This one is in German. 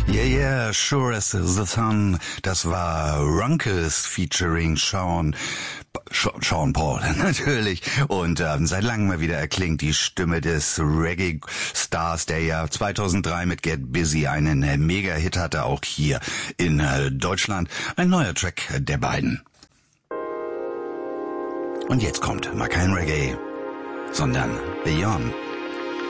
Yeah, yeah, sure as the sun. Das war Runkles featuring Sean Paul, natürlich. Und seit langem mal wieder erklingt die Stimme des Reggae-Stars, der ja 2003 mit Get Busy einen Mega-Hit hatte, auch hier in Deutschland. Ein neuer Track der beiden. Und jetzt kommt mal kein Reggae, sondern Beyond.